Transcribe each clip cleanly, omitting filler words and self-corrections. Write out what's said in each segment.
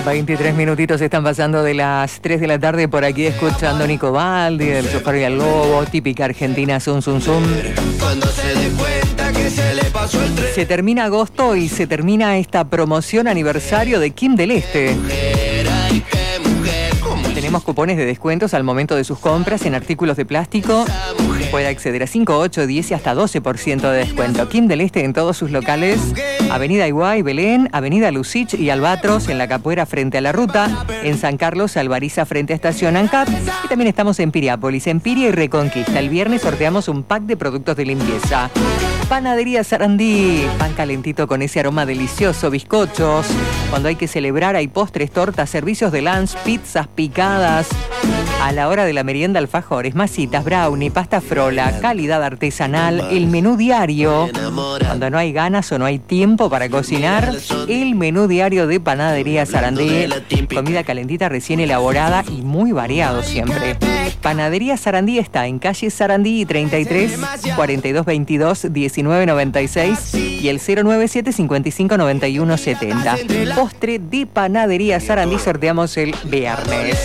23 minutitos están pasando de las 3 de la tarde por aquí escuchando Nico Baldi, del Chofer y al Lobo, típica argentina, zum, zum, zum. Se termina agosto y se termina esta promoción aniversario de Kim del Este. Tenemos cupones de descuentos al momento de sus compras en artículos de plástico. Puede acceder a 5, 8, 10 y hasta 12% de descuento. Kim del Este en todos sus locales. Avenida Iguay, Belén, Avenida Lucich y Albatros en La Capuera frente a la ruta. En San Carlos, Alvariza frente a Estación ANCAP. Y también estamos en Piriápolis, Empiria y Reconquista. El viernes sorteamos un pack de productos de limpieza. Panadería Sarandí, pan calentito con ese aroma delicioso, bizcochos. Cuando hay que celebrar hay postres, tortas, servicios de lunch, pizzas picadas. A la hora de la merienda, alfajores, masitas, brownie, pasta frola, calidad artesanal, el menú diario. Cuando no hay ganas o no hay tiempo para cocinar, el menú diario de Panadería Sarandí. Comida calentita recién elaborada y muy variado siempre. Panadería Sarandí está en calle Sarandí 33 42 22 19 96 y el 097 55 91 70. Postre de Panadería Sarandí sorteamos el viernes.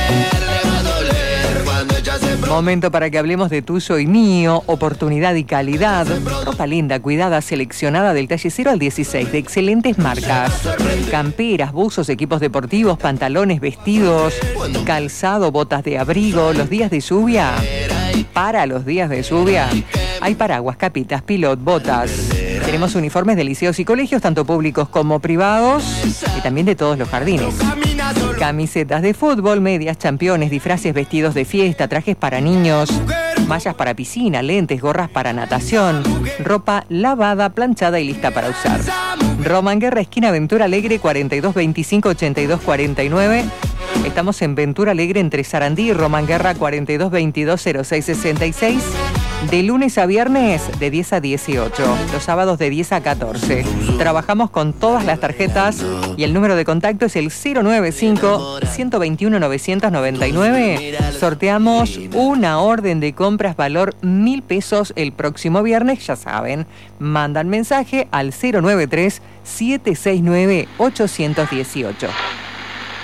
Momento para que hablemos de tuyo y mío, oportunidad y calidad. Ropa linda, cuidada, seleccionada del talle 0 al 16, de excelentes marcas. Camperas, buzos, equipos deportivos, pantalones, vestidos, calzado, botas de abrigo. Los días de lluvia, para los días de lluvia, hay paraguas, capitas, pilot, botas. Tenemos uniformes de liceos y colegios, tanto públicos como privados, y también de todos los jardines. Camisetas de fútbol, medias, championes, disfraces, vestidos de fiesta, trajes para niños, mallas para piscina, lentes, gorras para natación, ropa lavada, planchada y lista para usar. Román Guerra, esquina Ventura Alegre, 42 25 82 49. Estamos en Ventura Alegre entre Sarandí y Román Guerra, 42 22 06 66. De lunes a viernes de 10 a 18, los sábados de 10 a 14. Trabajamos con todas las tarjetas y el número de contacto es el 095-121-999. Sorteamos una orden de compras valor 1.000 pesos el próximo viernes, ya saben. Mandan mensaje al 093-769-818.